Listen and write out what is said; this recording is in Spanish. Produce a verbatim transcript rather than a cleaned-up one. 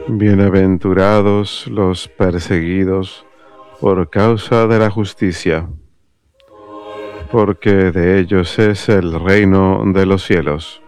Bienaventurados los perseguidos por causa de la justicia, porque de ellos es el reino de los cielos.